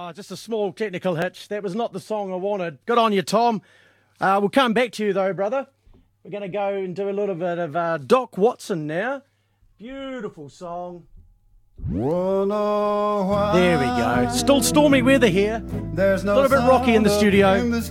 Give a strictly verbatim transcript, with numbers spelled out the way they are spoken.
Oh, just a small technical hitch. That was not the song I wanted. Good on you, Tom. Uh, we'll come back to you, though, brother. We're going to go and do a little bit of uh, Doc Watson now. Beautiful song. There we go. Still stormy weather here. A little bit rocky in the studio.